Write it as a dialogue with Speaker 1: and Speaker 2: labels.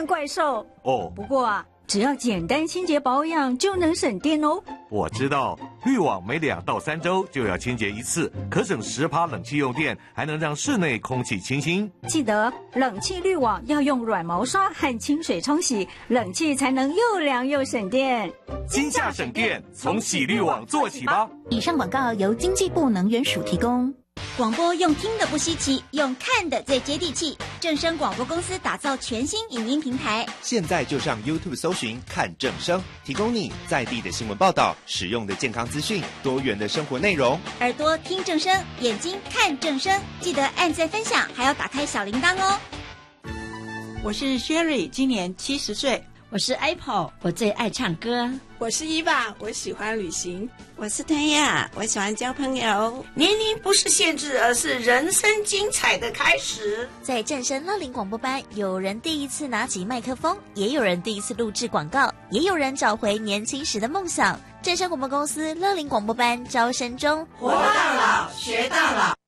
Speaker 1: 怪兽。
Speaker 2: 哦，
Speaker 1: 不过啊，只要简单清洁保养就能省电哦。
Speaker 2: 我知道，滤网每2到3周就要清洁一次，可省10%冷气用电，还能让室内空气清新。
Speaker 1: 记得冷气滤网要用软毛刷和清水冲洗，冷气才能又凉又省电。
Speaker 2: 今夏省电，从洗滤网做起吧。
Speaker 3: 以上广告由经济部能源署提供。
Speaker 4: 广播用听的不稀奇，用看的最接地气。正声广播公司打造全新影音平台，
Speaker 5: 现在就上 YouTube 搜寻看正声，提供你在地的新闻报道、实用的健康资讯、多元的生活内容。
Speaker 4: 耳朵听正声，眼睛看正声，记得按赞分享，还要打开小铃铛哦。
Speaker 6: 我是 Sherry， 今年70岁。
Speaker 7: 我是 Apple， 我最爱唱歌。
Speaker 8: 我是伊娃，我喜欢旅行。
Speaker 9: 我是谭雅，我喜欢交朋友。
Speaker 10: 年龄不是限制，而是人生精彩的开始。
Speaker 11: 在正声乐龄广播班，有人第一次拿起麦克风，也有人第一次录制广告，也有人找回年轻时的梦想。正声广播公司乐龄广播班招生中，
Speaker 10: 活到老，学到老。